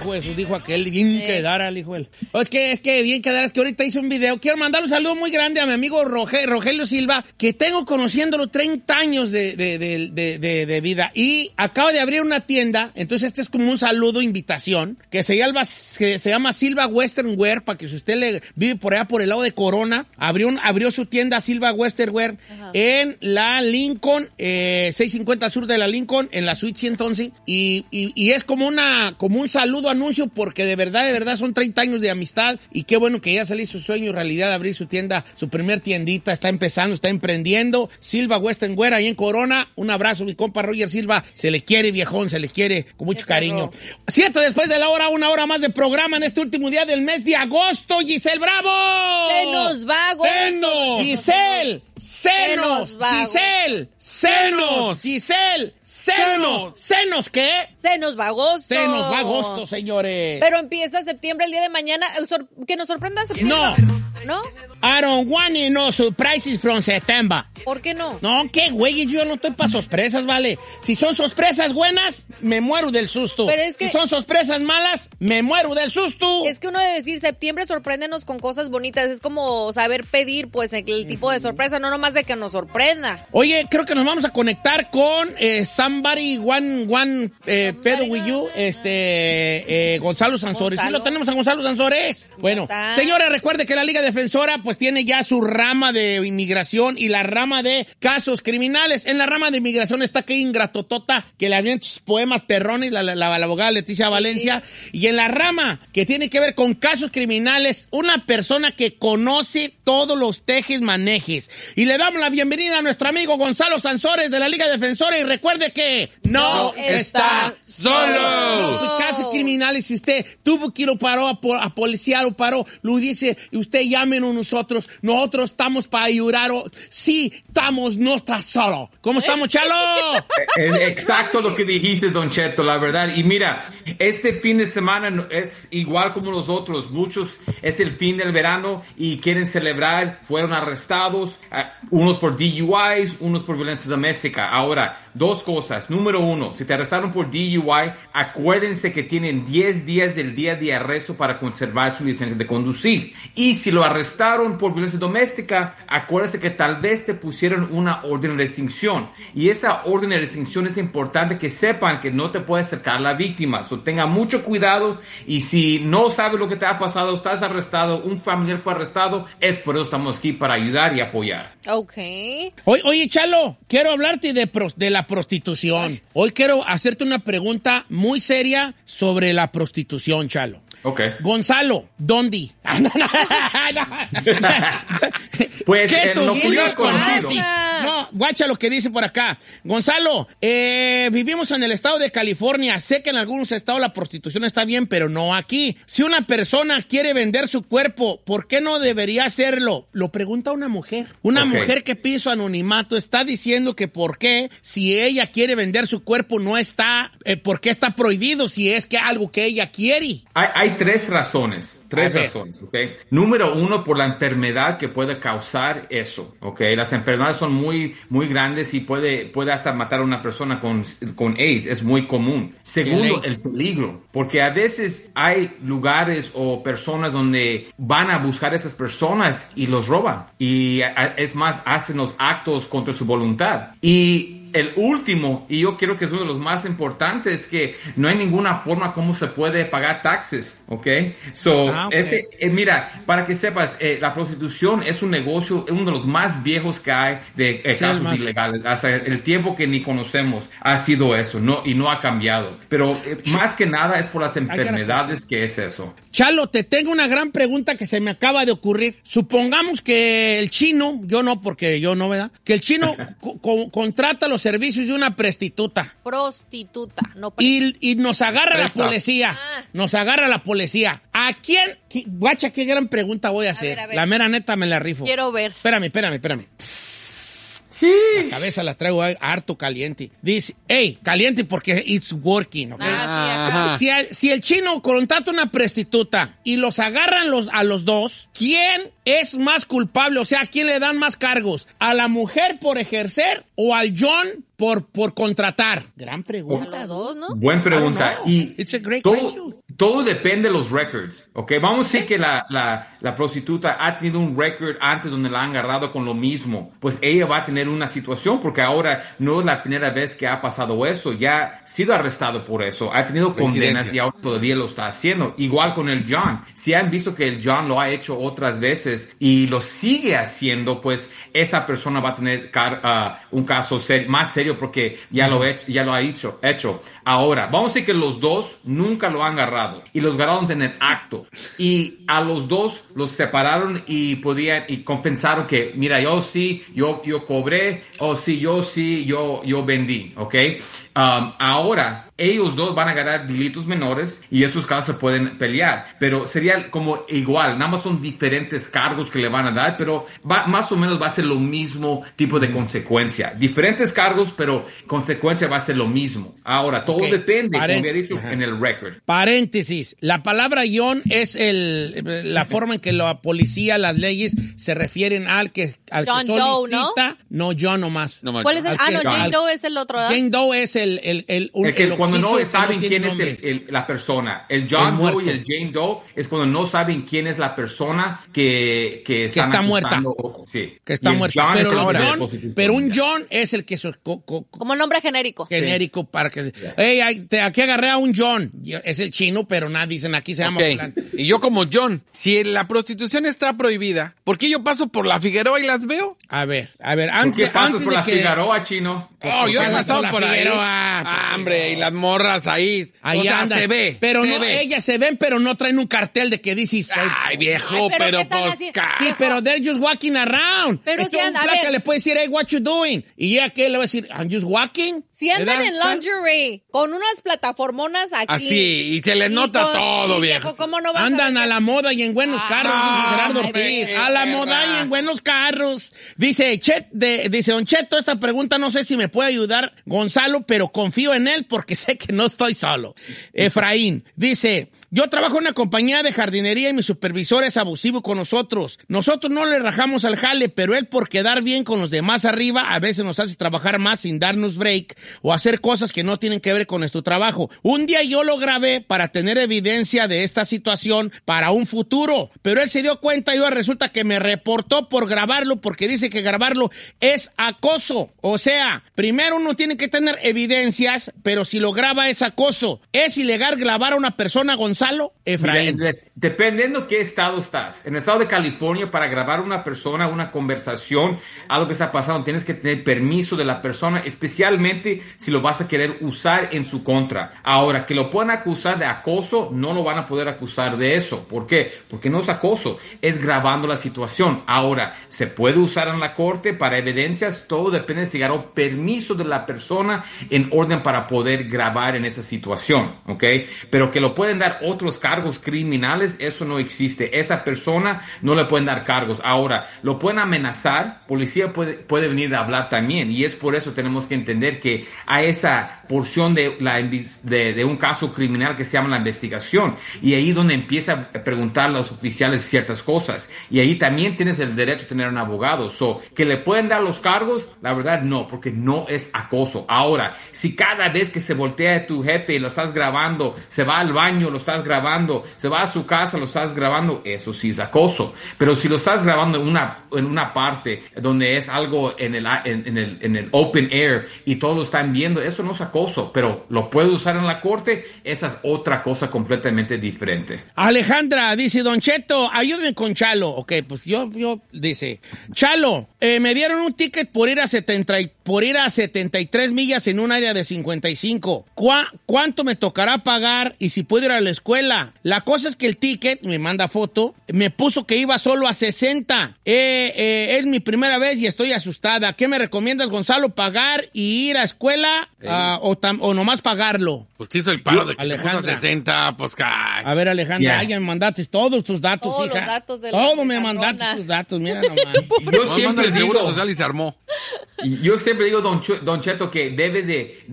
hijo Jesús, dijo aquel, bien quedara el hijo él. Es que bien quedara, es que ahorita hice un video. Quiero mandar un saludo muy grande a mi amigo Rogelio Silva, que tengo conociéndolo 30 años de vida. Y acaba de abrir una tienda, entonces este es como un saludo, invitación, que se llama Silva Western Wear, para que si usted le vive por allá por el lado de Corona, abrió su tienda Silva Western Wear en la Lincoln, 650 sur de la Lincoln, en la suite 111, y es como un saludo anuncio, porque de verdad son 30 años de amistad, y qué bueno que ya salió su sueño realidad de abrir su tienda, su primer tiendita, está empezando, está emprendiendo, Silva Western Wear ahí en Corona. Un abrazo, mi compa Roger Silva, se le quiere viejón, se le quiere con mucho cariño. 7 después de la hora, una hora más de programa en este último día del mes de agosto. Giselle Bravo. Se nos va agosto. Giselle. Senos, Giselle, senos, Giselle, senos, ¿senos qué? Se nos va agosto. Se nos va agosto, señores. Pero empieza septiembre el día de mañana, que nos sorprenda septiembre. ¿No? I don't want no surprises from September. ¿Por qué no? No, qué güey, yo no estoy para sorpresas, vale. Si son sorpresas buenas, me muero del susto. Pero es que, si son sorpresas malas, me muero del susto. Es que uno debe decir, septiembre sorpréndenos con cosas bonitas. Es como saber pedir, pues, el tipo de sorpresa, no nomás de que nos sorprenda. Oye, creo que nos vamos a conectar con Somebody One Pedo With You, Gonzalo Sansores. ¿Sí lo tenemos a Gonzalo Sansores? Bueno, señora, recuerde que la Liga Defensora pues tiene ya su rama de inmigración y la rama de casos criminales. En la rama de inmigración está que ingratotota, que le avientan sus poemas perrones, la abogada Leticia Valencia. Y en la rama que tiene que ver con casos criminales, una persona que conoce todos los tejes manejes. Y le damos la bienvenida a nuestro amigo Gonzalo Sansores de la Liga Defensora. Y recuerde que no está solo. Casos criminales, si usted tuvo que ir a policía o paró, lo dice, y usted llámenos nosotros estamos para ayudar. Sí, estamos, no está solo. ¿Cómo estamos, Chalo? Exacto lo que dijiste, Don Cheto, la verdad. Y mira, este fin de semana es igual como los otros. Muchos es el fin del verano y quieren celebrar. Fueron arrestados, unos por DUIs, unos por violencia doméstica. Ahora, dos cosas. Número uno, si te arrestaron por DUI, acuérdense que tienen 10 días del día de arresto para conservar su licencia de conducir. Y si lo arrestaron por violencia doméstica, acuérdense que tal vez te pusieron una orden de restricción. Y esa orden de restricción es importante que sepan que no te puede acercar la víctima. So, tenga mucho cuidado, y si no sabes lo que te ha pasado, estás arrestado, un familiar fue arrestado, es por eso estamos aquí para ayudar y apoyar. Ok. Oye, Chalo, quiero hablarte de la prostitución. Hoy quiero hacerte una pregunta muy seria sobre la prostitución, Chalo. Okay. Gonzalo, ¿dónde? Pues no pudimos conocido. No, guacha lo que dice por acá. Gonzalo, vivimos en el estado de California. Sé que en algunos estados la prostitución está bien, pero no aquí. Si una persona quiere vender su cuerpo, ¿por qué no debería hacerlo? Lo pregunta una mujer. Una mujer que pide su anonimato está diciendo que por qué, si ella quiere vender su cuerpo, no está, ¿por qué está prohibido si es que algo que ella quiere? Hay tres razones, ¿ok? Número uno, por la enfermedad que puede causar eso, ¿ok? Las enfermedades son muy, muy grandes y puede hasta matar a una persona con AIDS, es muy común. Segundo, el peligro, porque a veces hay lugares o personas donde van a buscar a esas personas y los roban. Y es más, hacen los actos contra su voluntad. Y el último, y yo creo que es uno de los más importantes, que no hay ninguna forma como se puede pagar taxes, ¿ok? Mira, para que sepas, la prostitución es un negocio, uno de los más viejos que hay de casos ilegales. Hasta el tiempo que ni conocemos ha sido eso, y no ha cambiado. Pero más que nada es por las enfermedades que es eso. Chalo, te tengo una gran pregunta que se me acaba de ocurrir. Supongamos que el chino, ¿verdad? Que el chino contrata los servicios de una prostituta. Y nos agarra la policía. Nos agarra la policía. ¿A quién? Guacha, qué gran pregunta voy a hacer. A ver. La mera neta me la rifo. Quiero ver. Espérame. Sí. La cabeza la traigo harto caliente. Dice, caliente porque it's working, ¿ok? Si el chino contrata una prostituta y los agarran a los dos, ¿quién es más culpable? O sea, ¿a quién le dan más cargos? ¿A la mujer por ejercer o al John por contratar? Gran pregunta. A los dos, ¿no? Buena pregunta. Y it's a great todo, question. todo depende de los records, ¿ok? Vamos a decir que la prostituta ha tenido un record antes donde la han agarrado con lo mismo. Pues ella va a tener una situación porque ahora no es la primera vez que ha pasado eso. Ya ha sido arrestado por eso. Ha tenido condenas y ahora todavía lo está haciendo. Igual con el John. Si han visto que el John lo ha hecho otras veces y lo sigue haciendo, pues esa persona va a tener un caso más serio porque ya lo ha hecho. Ahora, vamos a decir que los dos nunca lo han agarrado y los agarraron en el acto y a los dos los separaron y compensaron que, mira, yo cobré, yo vendí, ¿ok? Ahora, ellos dos van a agarrar delitos menores y esos casos se pueden pelear, pero sería como igual, nada más son diferentes cargos que le van a dar, pero más o menos va a ser lo mismo tipo de consecuencia. Diferentes cargos, pero consecuencia va a ser lo mismo. Ahora, todo depende, como había dicho, en el record. Paréntesis, la palabra John es la forma en que la policía, las leyes se refieren al que John solicita, Doe, no John nomás. ¿Cuál es el? Jane Doe es el otro, ¿verdad? Jane Doe es el que cuando no saben quién es la persona. El John Doe y el Jane Doe es cuando no saben quién es la persona que está muerta. Sí. Que está muerta. Pero un John es el que... como nombre genérico. Genérico para que... Hey, aquí agarré a un John. Es el chino, pero nada, dicen aquí se llama... Y yo como John, si la prostitución está prohibida, ¿por qué yo paso por la Figueroa y las veo? A ver. ¿Por qué pasas por la Figueroa, chino? Yo he pasado por ahí. Figueroa, hombre, y las morras ahí. Ahí anda. Se ve. Pero ellas se ven, pero no traen un cartel de que dices... Ay, viejo, pero pues... Sí, pero they're just walking around. Pero si andan... Placa le puede decir, hey, what you doing? Y ya que le va a decir, I'm just walking. Si andan en lingerie, con unas plataformonas aquí. Así, y se les nota todo, viejo. ¿Cómo no vas andan a la moda y en buenos carros, dice Gerardo Ortiz. A la moda y en buenos carros. Dice Don Cheto, esta pregunta no sé si me puede ayudar Gonzalo, pero confío en él porque sé que no estoy solo. Efraín dice... Yo trabajo en una compañía de jardinería y mi supervisor es abusivo con nosotros. Nosotros no le rajamos al jale, pero él por quedar bien con los demás arriba a veces nos hace trabajar más sin darnos break o hacer cosas que no tienen que ver con nuestro trabajo. Un día yo lo grabé para tener evidencia de esta situación para un futuro, pero él se dio cuenta y ahora resulta que me reportó por grabarlo porque dice que grabarlo es acoso. O sea, primero uno tiene que tener evidencias, pero si lo graba es acoso. ¿Es ilegal grabar a una persona, Gonzalo? Efraín. Dependiendo qué estado estás. En el estado de California, para grabar una persona, una conversación, algo que está pasando, tienes que tener permiso de la persona, especialmente si lo vas a querer usar en su contra. Ahora, que lo puedan acusar de acoso, no lo van a poder acusar de eso. ¿Por qué? Porque no es acoso, es grabando la situación. Ahora, ¿se puede usar en la corte para evidencias? Todo depende de si ganó permiso de la persona en orden para poder grabar en esa situación, ¿ok? Pero que lo pueden dar otros cargos criminales, eso no existe. Esa persona no le pueden dar cargos. Ahora, lo pueden amenazar, policía puede venir a hablar también, y es por eso tenemos que entender que hay esa porción de un caso criminal que se llama la investigación, y ahí es donde empieza a preguntar a los oficiales ciertas cosas, y ahí también tienes el derecho a tener un abogado. Que le pueden dar los cargos, la verdad no, porque no es acoso. Ahora, si cada vez que se voltea a tu jefe y lo estás grabando, se va al baño, lo estás grabando, se va a su casa, lo estás grabando, eso sí es acoso. Pero si lo estás grabando en una parte donde es algo en el open air y todos lo están viendo, eso no es acoso, pero lo puede usar en la corte, esa es otra cosa completamente diferente. Alejandra dice, Don Cheto, ayúdenme con Chalo. Ok, pues yo dice, Chalo, me dieron un ticket por ir a 73 millas en un área de 55. ¿Cuánto me tocará pagar y si puedo ir a la escuela? La cosa es que el ticket, me manda foto, me puso que iba solo a 60. Es mi primera vez y estoy asustada. ¿Qué me recomiendas, Gonzalo? ¿Pagar y ir a escuela o nomás pagarlo? Pues te hizo el paro de que Alejandra. te puso 60, pues cae. A ver, Alejandra, ya me mandaste todos tus datos, todos hija. Los datos de todo me mandaste tus datos, mira nomás. Yo siempre el Seguro digo... Social y se armó. Y yo siempre digo, Don Cheto, que debe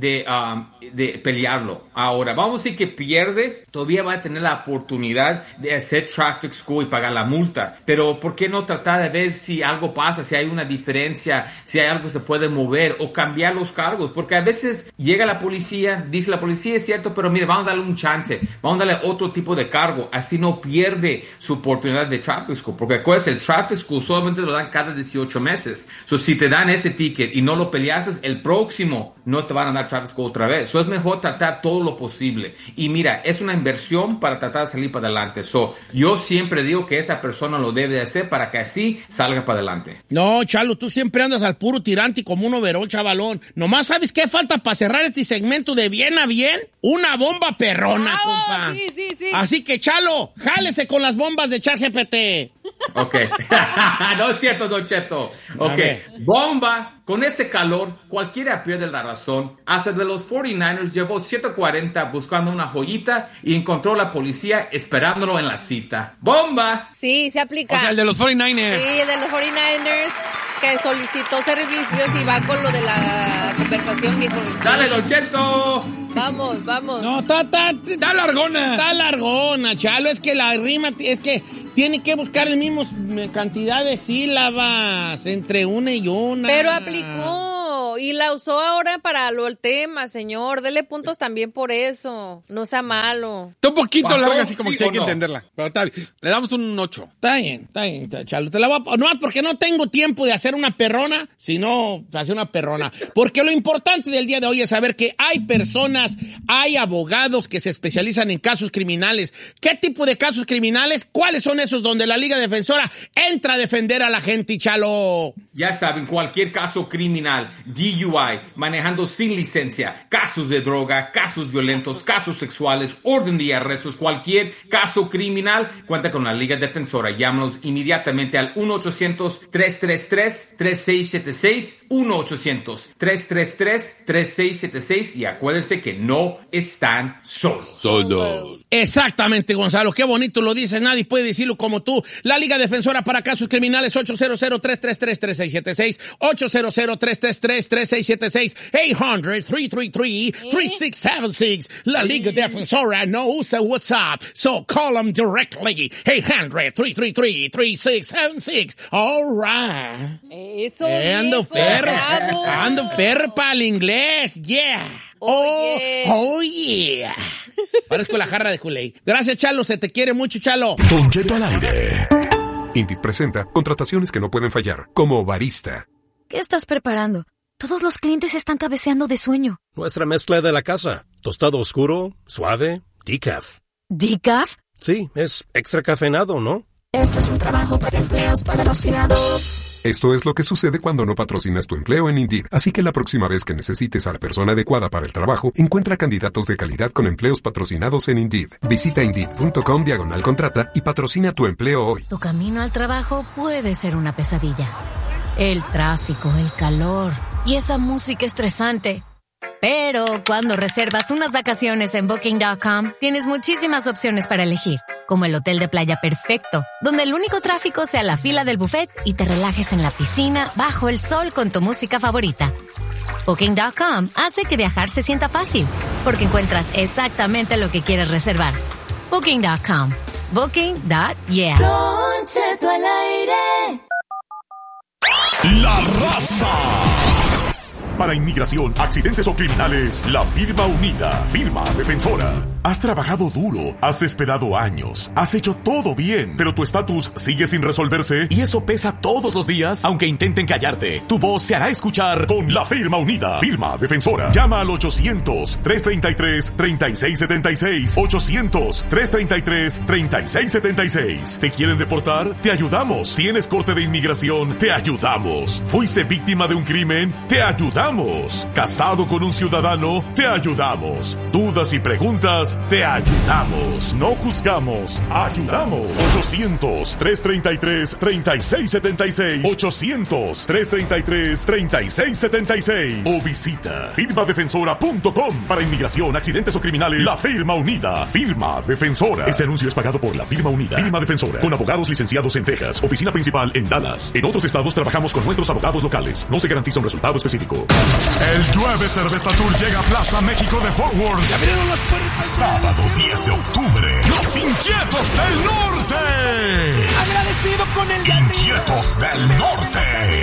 de pelearlo. Ahora, vamos a decir que pierde, todavía va a tener la oportunidad de hacer traffic school y pagar la multa. Pero, ¿por qué no tratar de ver si algo pasa, si hay una diferencia, si hay algo que se puede mover o cambiar los cargos? Porque a veces llega la policía, dice la policía, es cierto, pero mire, vamos a darle un chance, vamos a darle otro tipo de cargo, así no pierde su oportunidad de traffic school. Porque acuérdense, el traffic school solamente lo dan cada 18 meses. So, si te dan ese ticket y no lo peleases, el próximo no te van a dar traffic school otra vez. So, es mejor tratar todo lo posible. Y mira, es una inversión para tratar de salir para adelante. So, yo siempre digo que esa persona lo debe de hacer para que así salga para adelante. No, Chalo, tú siempre andas al puro tirante como un overol, chavalón. Nomás, ¿sabes qué falta para cerrar este segmento de bien a bien? Una bomba perrona, compa. Sí. Así que, Chalo, jálese con las bombas de ChatGPT. Ok. No es cierto, Don Cheto. Ok. Bomba. Con este calor, cualquiera pierde la razón. Hasta de los 49ers llevó 7:40 buscando una joyita y encontró la policía esperándolo en la cita. ¡Bomba! Sí, se aplica. O sea, el de los 49ers. Sí, el de los 49ers que solicitó servicios y va con lo de la conversación, viejo. ¡Dale, Don Cheto! Vamos. No, está largona. Está largona, Chalo. Es que la rima, es que tiene que buscar el mismo cantidad de sílabas entre una y una. Pero aplicó y la usó ahora para el tema, señor. Dele puntos también por eso. No sea malo. Está un poquito ¿Pasó? larga, así como ¿Sí que hay o que no? entenderla. Pero está bien. Le damos un 8. Está bien, Chalo. Te la voy a... No, porque no tengo tiempo de hacer una perrona, sino hacer una perrona. Porque lo importante del día de hoy es saber que hay personas, hay abogados que se especializan en casos criminales. ¿Qué tipo de casos criminales? ¿Cuáles son esos donde la Liga Defensora entra a defender a la gente, Chalo? Ya saben, cualquier caso criminal, DUI, manejando sin licencia, casos de droga, casos violentos, casos sexuales, orden de arrestos, cualquier caso criminal, cuenta con la Liga Defensora. Llámanos inmediatamente al 1-800-333-3676, 1-800-333-3676 y acuérdense que no están solos. Exactamente, Gonzalo. Qué bonito lo dices. Nadie puede decirlo como tú. La Liga Defensora para Casos Criminales, 800-333-3676, 800-333-3676, 800-333-3676. La Liga Defensora no usa WhatsApp, so call them directly. 800-333-3676. All right. Eso, Ando viejo, perro. bravo. Ando perro para el inglés. Yeah. Oh, yeah. Parezco la jarra de Kool-Aid. Gracias, Chalo. Se te quiere mucho, Chalo. Don Cheto al aire. Indeed presenta contrataciones que no pueden fallar, como barista. ¿Qué estás preparando? Todos los clientes están cabeceando de sueño. Nuestra mezcla de la casa. Tostado oscuro, suave, decaf. ¿Decaf? Sí, es extra cafeinado, ¿no? Esto es un trabajo para empleos patrocinados. Esto es lo que sucede cuando no patrocinas tu empleo en Indeed. Así que la próxima vez que necesites a la persona adecuada para el trabajo, encuentra candidatos de calidad con empleos patrocinados en Indeed. Visita Indeed.com/contrata y patrocina tu empleo hoy. Tu camino al trabajo puede ser una pesadilla. El tráfico, el calor y esa música estresante. Pero cuando reservas unas vacaciones en Booking.com, tienes muchísimas opciones para elegir, como el hotel de playa perfecto, donde el único tráfico sea la fila del buffet y te relajes en la piscina bajo el sol con tu música favorita. Booking.com hace que viajar se sienta fácil, porque encuentras exactamente lo que quieres reservar. Booking.com. Booking.yeah. Don Cheto al aire. La raza. Para inmigración, accidentes o criminales, la firma unida, firma defensora. Has trabajado duro, has esperado años, has hecho todo bien, pero tu estatus sigue sin resolverse y eso pesa todos los días, aunque intenten callarte. Tu voz se hará escuchar con la firma unida, firma defensora. Llama al 800-333-3676, 800-333-3676. ¿Te quieren deportar? Te ayudamos. ¿Tienes corte de inmigración? Te ayudamos. ¿Fuiste víctima de un crimen? Te ayudamos. ¿Casado con un ciudadano? Te ayudamos. ¿Dudas y preguntas? preguntas, te ayudamos. No juzgamos, ayudamos. 800-333-3676. 800-333-3676. O visita firmadefensora.com. Para inmigración, accidentes o criminales, la firma unida. Firma Defensora. Este anuncio es pagado por la firma unida. Firma Defensora. Con abogados licenciados en Texas. Oficina principal en Dallas. En otros estados trabajamos con nuestros abogados locales. No se garantiza un resultado específico. El Llueve Cerveza Tour llega a Plaza México de Fort Worth. Sábado 10 de octubre. Los Inquietos del Norte. Agradecido con el Inquietos del Norte.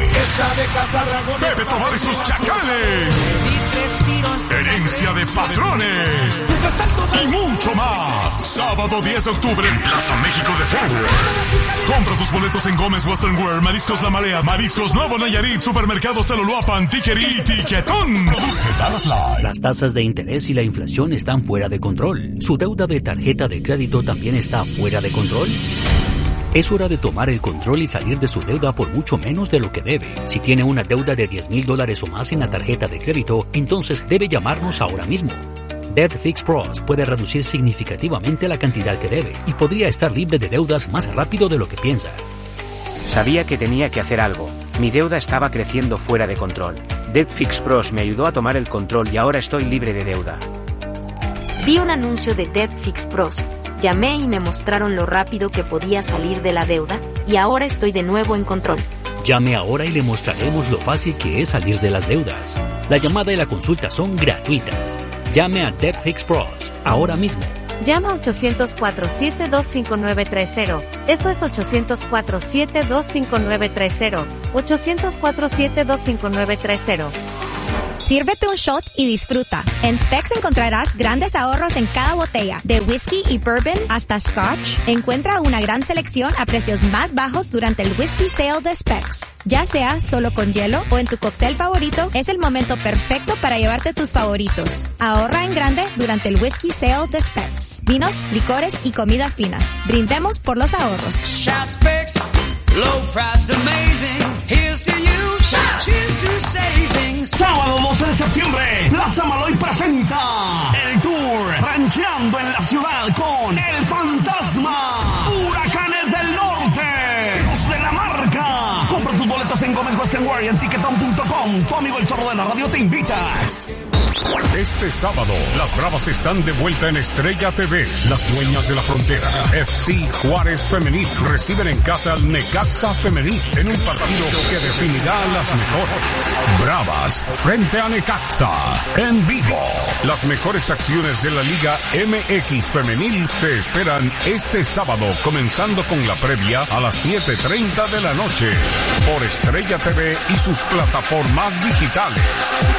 Pepe Tobar y sus Chacales. Herencia de Patrones. Y mucho más. Sábado 10 de octubre en Plaza México de Fort Worth. Compra tus boletos en Gómez Western Wear, Mariscos La Marea, Mariscos Nuevo Nayarit, Supermercados Celuluapan, Tiquerí y Tiquetón. Produce Dallas Live. Las tasas de interés y la inflación están fuera de control. ¿Su deuda de tarjeta de crédito también está fuera de control? Es hora de tomar el control y salir de su deuda por mucho menos de lo que debe. Si tiene una deuda de $10,000 o más en la tarjeta de crédito, entonces debe llamarnos ahora mismo. Debt Fix Pros puede reducir significativamente la cantidad que debe y podría estar libre de deudas más rápido de lo que piensa. Sabía que tenía que hacer algo. Mi deuda estaba creciendo fuera de control. Debt Fix Pros me ayudó a tomar el control y ahora estoy libre de deuda. Vi un anuncio de Debt Fix Pros. Llamé y me mostraron lo rápido que podía salir de la deuda y ahora estoy de nuevo en control. Llame ahora y le mostraremos lo fácil que es salir de las deudas. La llamada y la consulta son gratuitas. Llame a Debt Fix Pros ahora mismo. Llama a 800-472-5930. Eso es 800-472-5930. 800-472-5930. Sírvete un shot y disfruta. En Specs encontrarás grandes ahorros en cada botella, de whisky y bourbon hasta scotch. Encuentra una gran selección a precios más bajos durante el Whisky Sale de Specs. Ya sea solo con hielo o en tu cóctel favorito, es el momento perfecto para llevarte tus favoritos. Ahorra en grande durante el Whisky Sale de Specs. Vinos, licores y comidas finas. Brindemos por los ahorros. Shout Specs, low price amazing. Here's to you, shout cheers to savings. Sábado 12 de septiembre, Plaza Maloy presenta el tour Rancheando en la Ciudad con El Fantasma, Huracanes del Norte, Los de la Marca. Compra tus boletos en Gómez Western Wear y en Tiquetón.com. Tu amigo el Zorro de la Radio te invita. Este sábado, las Bravas están de vuelta en Estrella TV. Las dueñas de la frontera, FC Juárez Femenil, reciben en casa al Necaxa Femenil en un partido que definirá a las mejores. Bravas frente a Necaxa, en vivo. Las mejores acciones de la Liga MX Femenil te esperan este sábado, comenzando con la previa a las 7:30 de la noche, por Estrella TV y sus plataformas digitales.